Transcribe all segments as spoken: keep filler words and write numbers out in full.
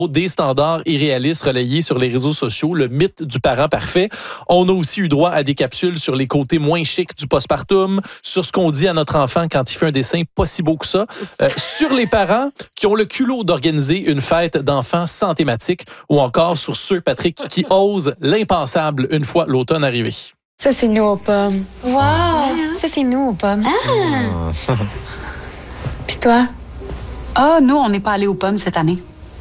des standards irréalistes relayés sur les réseaux sociaux, le mythe du parent parfait. On a aussi eu droit à des capsules sur les côtés moins chics du postpartum, sur ce qu'on dit à notre enfant quand il fait un dessin pas si beau que ça, euh, sur les parents qui ont le culot d'organiser une fête d'enfants sans thématique, ou encore sur ceux, Patrick, qui osent l'impensable une fois l'automne arrivé. Ça, c'est nous aux pommes. Wow! Ça, c'est nous aux pommes. Ah! Puis toi? Ah, nous, on n'est pas allés aux pommes cette année.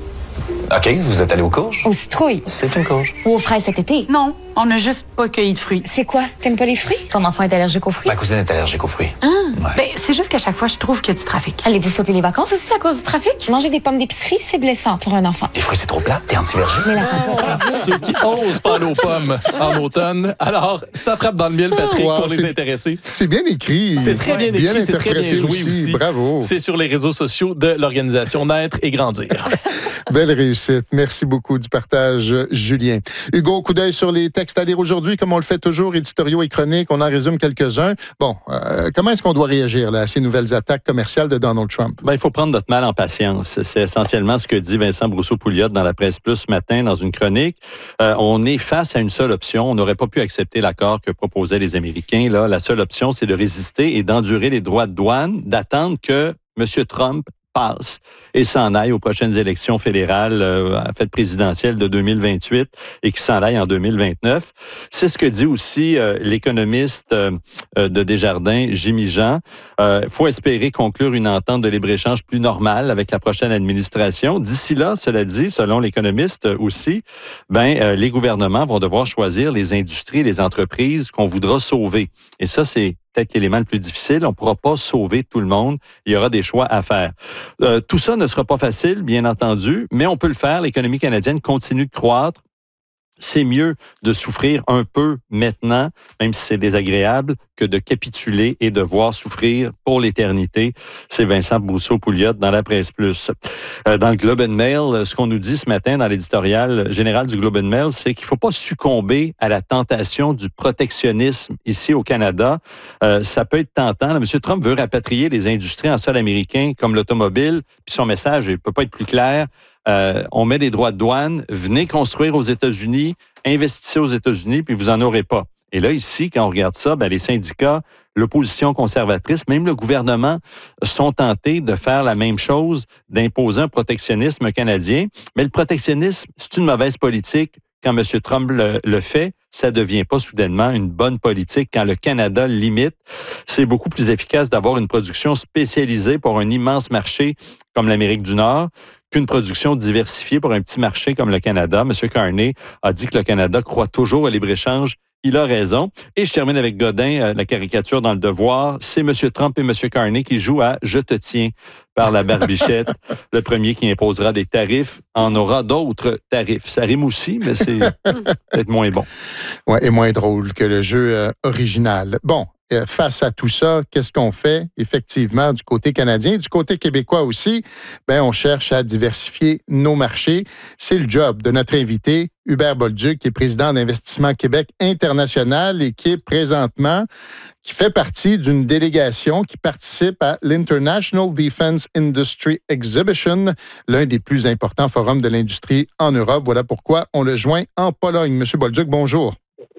OK, vous êtes allé aux courges? Aux citrouilles. C'est une courge. Ou aux fraises cet été. Non, on n'a juste pas cueilli de fruits. C'est quoi? T'aimes pas les fruits? Ton enfant est allergique aux fruits? Ma cousine est allergique aux fruits. Ah! Ouais. Ben, c'est juste qu'à chaque fois, je trouve qu'il y a du trafic. Allez-vous sauter les vacances aussi à cause du trafic? Manger des pommes d'épicerie, c'est blessant pour un enfant. Les fruits, c'est trop plat. T'es anti-verger. Mais la Ceux qui osent pas aller aux pommes en automne. Alors, ça frappe dans le mille, Patrick, Wow, pour les c'est- intéressés. C'est bien écrit. C'est très bien écrit, c'est très bien interprété joué aussi. Bravo. C'est sur les réseaux sociaux de l'organisation Naître et Grandir. Belle réussite. Merci beaucoup du partage, Julien. Hugo, coup d'œil sur les textes à lire aujourd'hui, comme on le fait toujours, éditoriaux et chroniques. On en résume quelques-uns. Bon, euh, comment est-ce qu'on doit réagir là, à ces nouvelles attaques commerciales de Donald Trump? Ben, il faut prendre notre mal en patience. C'est essentiellement ce que dit Vincent Brousseau-Pouliot dans la Presse Plus ce matin dans une chronique. Euh, on est face à une seule option. On n'aurait pas pu accepter l'accord que proposaient les Américains. Là, la seule option, c'est de résister et d'endurer les droits de douane, d'attendre que M. Trump passe et s'en aille aux prochaines élections fédérales, euh, à fête présidentielle de deux mille vingt-huit et qui s'en aille en deux mille vingt-neuf. C'est ce que dit aussi euh, l'économiste euh, de Desjardins, Jimmy Jean. Il euh, faut espérer conclure une entente de libre-échange plus normale avec la prochaine administration. D'ici là, cela dit, selon l'économiste aussi, ben euh, les gouvernements vont devoir choisir les industries, les entreprises qu'on voudra sauver. Et ça, c'est peut-être l'élément le plus difficile. On ne pourra pas sauver tout le monde. Il y aura des choix à faire. Euh, tout ça ne sera pas facile, bien entendu, mais on peut le faire. L'économie canadienne continue de croître. C'est mieux de souffrir un peu maintenant, même si c'est désagréable, que de capituler et de voir souffrir pour l'éternité. C'est Vincent Brousseau-Pouliot dans la Presse Plus. Euh, dans le Globe and Mail, ce qu'on nous dit ce matin dans l'éditorial général du Globe and Mail, c'est qu'il ne faut pas succomber à la tentation du protectionnisme ici au Canada. Euh, ça peut être tentant. Là, M. Trump veut rapatrier les industries en sol américain comme l'automobile, puis son message ne peut pas être plus clair. Euh, on met des droits de douane, venez construire aux États-Unis, investissez aux États-Unis, puis vous n'en aurez pas. Et là, ici, quand on regarde ça, ben, les syndicats, l'opposition conservatrice, même le gouvernement sont tentés de faire la même chose, d'imposer un protectionnisme canadien. Mais le protectionnisme, c'est une mauvaise politique. Quand M. Trump le, le fait, ça ne devient pas soudainement une bonne politique. Quand le Canada limite, c'est beaucoup plus efficace d'avoir une production spécialisée pour un immense marché comme l'Amérique du Nord qu'une production diversifiée pour un petit marché comme le Canada. M. Carney a dit que le Canada croit toujours au libre-échange. Il a raison. Et je termine avec Godin, euh, la caricature dans Le Devoir. C'est M. Trump et M. Carney qui jouent à « Je te tiens » par la barbichette. Le premier qui imposera des tarifs en aura d'autres tarifs. Ça rime aussi, mais c'est peut-être moins bon. Oui, et moins drôle que le jeu euh, original. Bon, euh, face à tout ça, qu'est-ce qu'on fait? Effectivement, du côté canadien, du côté québécois aussi, ben, on cherche à diversifier nos marchés. C'est le job de notre invité, Hubert Bolduc, qui est président d'Investissement Québec International et qui est présentement, qui fait partie d'une délégation qui participe à l'International Defense Industry Exhibition, l'un des plus importants forums de l'industrie en Europe. Voilà pourquoi on le joint en Pologne. Monsieur Bolduc, bonjour.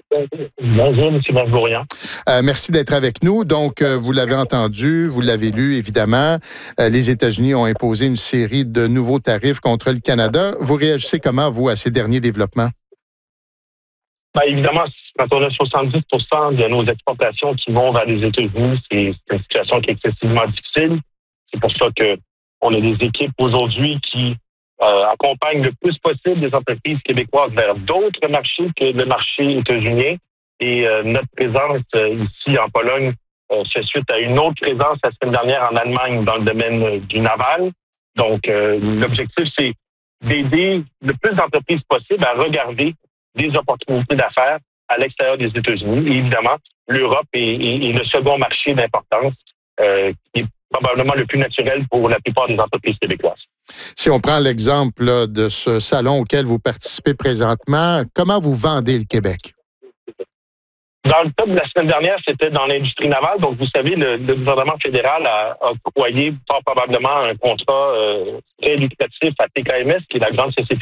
Bonjour, M. Margourian. Euh, merci d'être avec nous. Donc, euh, vous l'avez entendu, vous l'avez lu, évidemment. Euh, les États-Unis ont imposé une série de nouveaux tarifs contre le Canada. Vous réagissez comment, vous, à ces derniers développements? Bien, évidemment, quand on a soixante-dix pour cent de nos exportations qui vont vers les États-Unis, c'est, c'est une situation qui est excessivement difficile. C'est pour ça qu'on a des équipes aujourd'hui qui euh, accompagnent le plus possible des entreprises québécoises vers d'autres marchés que le marché états-unien. Et euh, notre présence euh, ici en Pologne euh, fait suite à une autre présence la semaine dernière en Allemagne dans le domaine euh, du naval. Donc, euh, l'objectif, c'est d'aider le plus d'entreprises possible à regarder des opportunités d'affaires à l'extérieur des États-Unis. Et évidemment, l'Europe est, est, est le second marché d'importance euh, qui est probablement le plus naturel pour la plupart des entreprises québécoises. Si on prend l'exemple là, de ce salon auquel vous participez présentement, comment vous vendez le Québec? Dans le top de la semaine dernière, c'était dans l'industrie navale. Donc, vous savez, le, le gouvernement fédéral a, a octroyé fort probablement un contrat euh, très lucratif à T K M S, qui est la grande société